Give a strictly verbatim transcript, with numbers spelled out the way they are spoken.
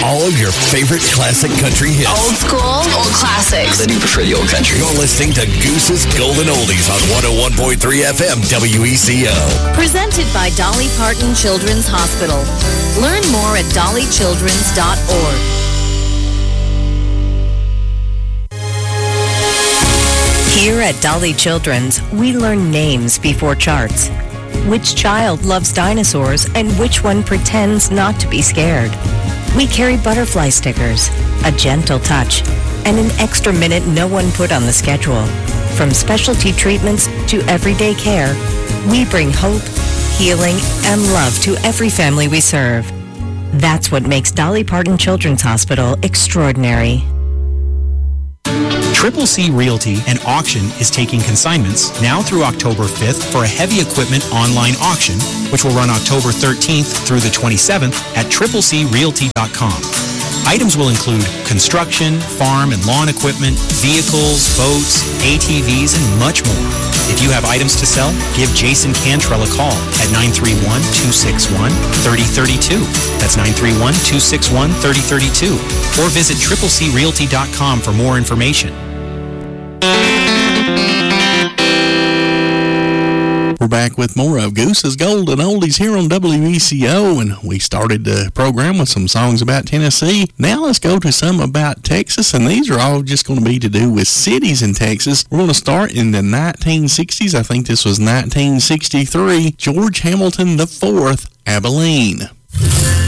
all your favorite classic country hits. Old school, old classics. I do prefer the old country. You're listening to Goose's Golden Oldies on one oh one point three F M W E C O. Presented by Dolly Parton Children's Hospital. Learn more at dolly children's dot org. Here at Dolly Children's, we learn names before charts. Which child loves dinosaurs and which one pretends not to be scared? We carry butterfly stickers, a gentle touch, and an extra minute no one put on the schedule. From specialty treatments to everyday care, we bring hope, healing, and love to every family we serve. That's what makes Dolly Parton Children's Hospital extraordinary. Triple C Realty and Auction is taking consignments now through October fifth for a heavy equipment online auction, which will run October thirteenth through the twenty-seventh at triple c realty dot com. Items will include construction, farm and lawn equipment, vehicles, boats, A T Vs, and much more. If you have items to sell, give Jason Cantrell a call at nine three one, two six one, three oh three two. That's nine three one, two six one, three oh three two. Or visit triple c realty dot com for more information. We're back with more of Goose's Golden Oldies here on W E C O, and we started the program with some songs about Tennessee. Now let's go to some about Texas, and these are all just going to be to do with cities in Texas. We're going to start in the nineteen sixties. I think this was nineteen sixty-three. George Hamilton the fourth, Abilene.